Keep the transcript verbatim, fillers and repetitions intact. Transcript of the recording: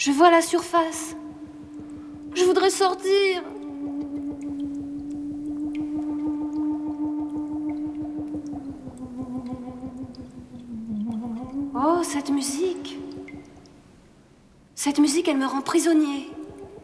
Je vois la surface. Je voudrais sortir. Oh, cette musique. Cette musique, elle me rend prisonnier.